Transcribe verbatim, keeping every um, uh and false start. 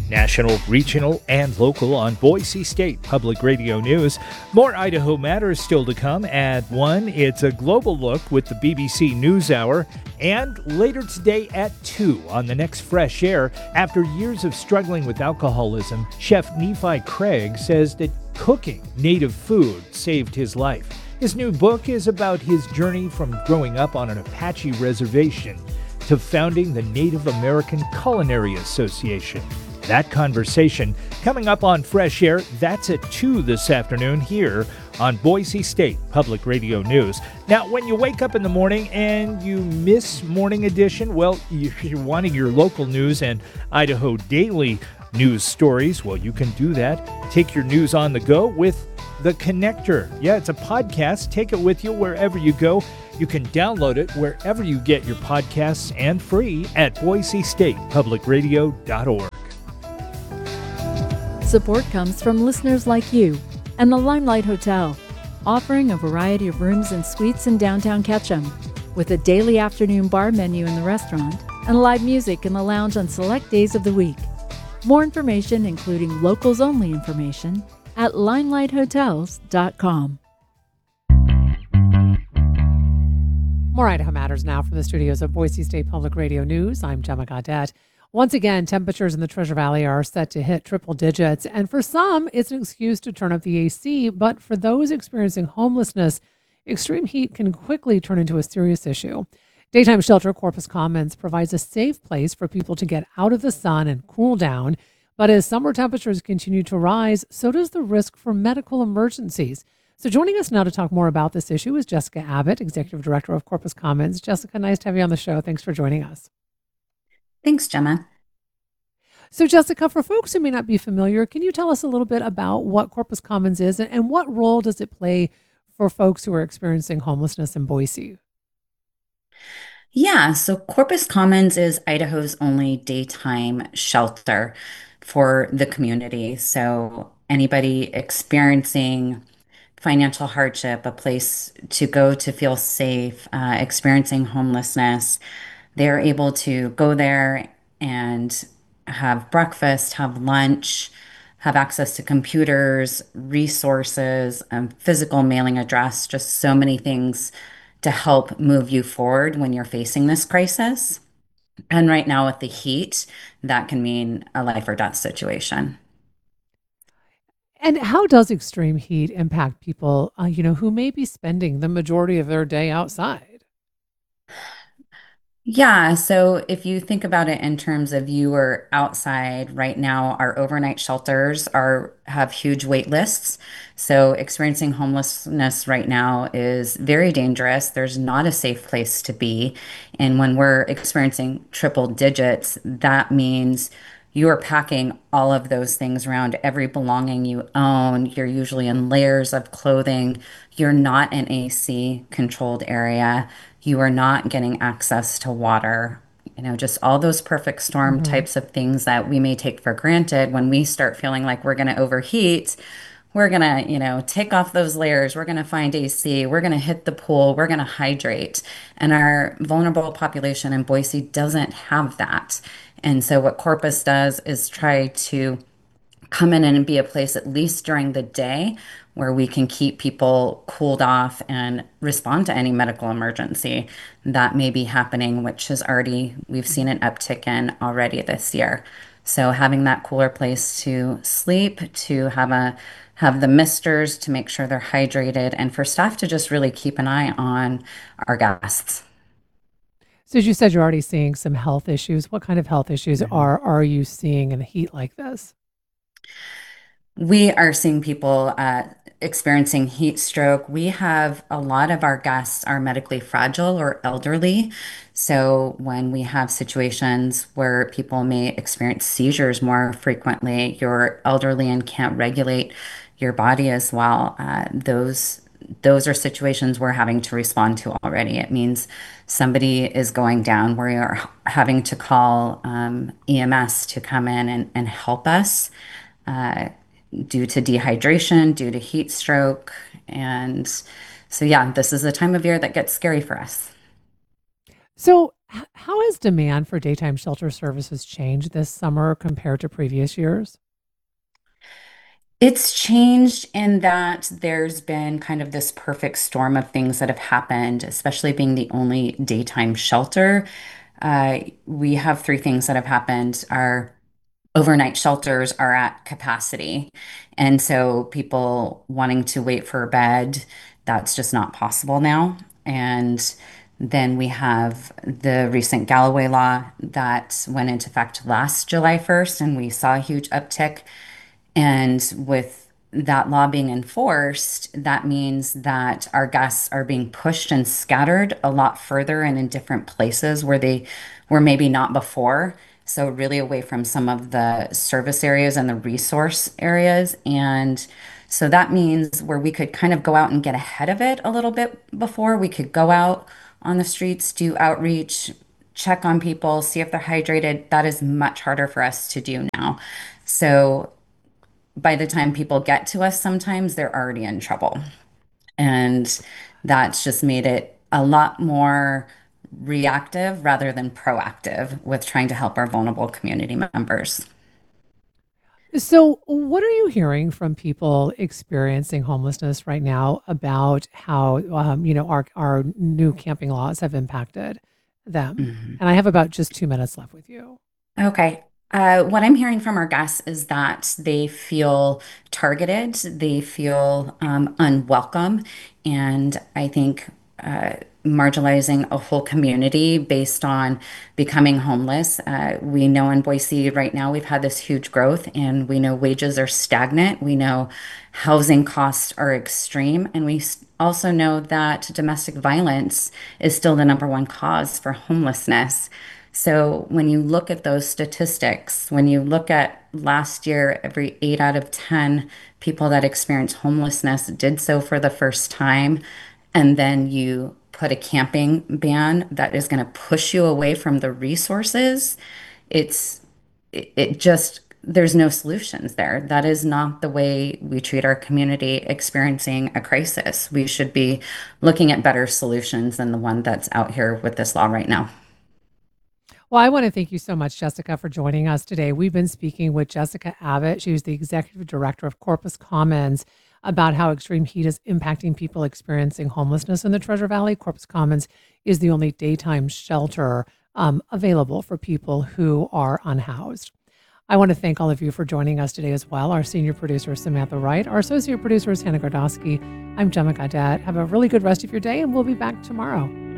national, regional, and local on Boise State Public Radio News. More Idaho Matters still to come. At one, it's a global look with the B B C NewsHour. And later today at two on the next Fresh Air, after years of struggling with alcoholism, Chef Nephi Craig says that cooking native food saved his life. His new book is about his journey from growing up on an Apache reservation to founding the Native American Culinary Association. That conversation coming up on Fresh Air. That's at two this afternoon here on Boise State Public Radio News. Now, when you wake up in the morning and you miss Morning Edition, well, if you're wanting your local news and Idaho Daily news stories, well, you can do that. Take your news on the go with The Connector. Yeah, it's a podcast. Take it with you wherever you go. You can download it wherever you get your podcasts and free at boise state public radio dot org. Support comes from listeners like you and the Limelight Hotel, offering a variety of rooms and suites in downtown Ketchum, with a daily afternoon bar menu in the restaurant and live music in the lounge on select days of the week. More information, including locals-only information, at limelight hotels dot com. More Idaho Matters now from the studios of Boise State Public Radio News. I'm Gemma Gaudette. Once again, temperatures in the Treasure Valley are set to hit triple digits, and for some, it's an excuse to turn up the A C, but for those experiencing homelessness, extreme heat can quickly turn into a serious issue. Daytime Shelter Corpus Commons provides a safe place for people to get out of the sun and cool down, but as summer temperatures continue to rise, so does the risk for medical emergencies. So joining us now to talk more about this issue is Jessica Abbott, Executive Director of Corpus Commons. Jessica, nice to have you on the show. Thanks for joining us. Thanks, Gemma. So Jessica, for folks who may not be familiar, can you tell us a little bit about what Corpus Commons is and, and what role does it play for folks who are experiencing homelessness in Boise? Yeah, so Corpus Commons is Idaho's only daytime shelter for the community. So anybody experiencing financial hardship, a place to go to feel safe, uh, experiencing homelessness, they're able to go there and have breakfast, have lunch, have access to computers, resources, um, physical mailing address, just so many things to help move you forward when you're facing this crisis. And right now with the heat, that can mean a life or death situation. And how does extreme heat impact people, uh, you know, who may be spending the majority of their day outside? Yeah, so if you think about it in terms of you are outside right now, our overnight shelters are have huge wait lists. So experiencing homelessness right now is very dangerous. There's not a safe place to be. And when we're experiencing triple digits, that means you are packing all of those things around every belonging you own. You're usually in layers of clothing. You're not in A C controlled area. You are not getting access to water. You know, just all those perfect storm Mm-hmm. types of things that we may take for granted. When we start feeling like we're going to overheat, we're going to, you know, take off those layers. We're going to find A C. We're going to hit the pool. We're going to hydrate. And our vulnerable population in Boise doesn't have that. And so what Corpus does is try to come in and be a place, at least during the day, where we can keep people cooled off and respond to any medical emergency that may be happening, which is already, we've seen an uptick in already this year. So having that cooler place to sleep, to have a have the misters to make sure they're hydrated, and for staff to just really keep an eye on our guests. So as you said, you're already seeing some health issues. What kind of health issues Mhm. are are you seeing in the heat like this? We are seeing people uh, experiencing heat stroke. We have a lot of our guests are medically fragile or elderly. So when we have situations where people may experience seizures more frequently, you're elderly and can't regulate your body as well. Uh, those those are situations we're having to respond to already. It means somebody is going down. We are having to call um, E M S to come in and, and help us. Uh, due to dehydration, due to heat stroke. And so, yeah, this is a time of year that gets scary for us. So, h- how has demand for daytime shelter services changed this summer compared to previous years? It's changed in that there's been kind of this perfect storm of things that have happened, especially being the only daytime shelter. Uh, we have three things that have happened. Our overnight shelters are at capacity. And so people wanting to wait for a bed, that's just not possible now. And then we have the recent Galloway law that went into effect last July first, and we saw a huge uptick. And with that law being enforced, that means that our guests are being pushed and scattered a lot further and in different places where they were maybe not before. So, really away from some of the service areas and the resource areas. And so that means where we could kind of go out and get ahead of it a little bit before, we could go out on the streets, do outreach, check on people, see if they're hydrated. That is much harder for us to do now. So, by the time people get to us, sometimes they're already in trouble. And that's just made it a lot more reactive rather than proactive with trying to help our vulnerable community members. So, what are you hearing from people experiencing homelessness right now about how um, you know our our new camping laws have impacted them? Mhm. And I have about just two minutes left with you. Okay. Uh, what I'm hearing from our guests is that they feel targeted, they feel um, unwelcome, and I think uh, marginalizing a whole community based on becoming homeless. Uh, we know in Boise right now we've had this huge growth, and we know wages are stagnant. We know housing costs are extreme, and we s- also know that domestic violence is still the number one cause for homelessness. So when you look at those statistics, when you look at last year, every eight out of ten people that experienced homelessness did so for the first time. And then you put a camping ban that is going to push you away from the resources. It's, it, it just, there's no solutions there. That is not the way we treat our community experiencing a crisis. We should be looking at better solutions than the one that's out here with this law right now. Well, I want to thank you so much, Jessica, for joining us today. We've been speaking with Jessica Abbott. She was the executive director of Corpus Commons about how extreme heat is impacting people experiencing homelessness in the Treasure Valley. Corpus Commons is the only daytime shelter um, available for people who are unhoused. I want to thank all of you for joining us today as well. Our senior producer, Samantha Wright. Our associate producer is Hannah Gardowski. I'm Gemma Gadet. Have a really good rest of your day, and we'll be back tomorrow.